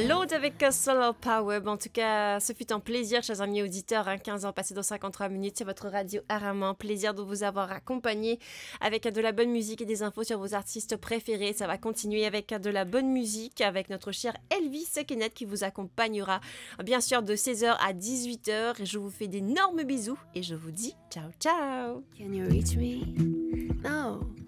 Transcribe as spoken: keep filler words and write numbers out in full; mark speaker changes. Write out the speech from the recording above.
Speaker 1: L'autre avec euh, Solar Power. Bon, en tout cas, ce fut un plaisir, chers amis auditeurs. Hein, quinze ans passés dans cinquante-trois minutes. C'est votre radio Araman. Plaisir de vous avoir accompagné avec euh, de la bonne musique et des infos sur vos artistes préférés. Ça va continuer avec euh, de la bonne musique avec notre cher Elvis Kenneth qui vous accompagnera bien sûr de seize heures à dix-huit heures. Et je vous fais d'énormes bisous et je vous dis ciao, ciao.
Speaker 2: Can you reach me? No.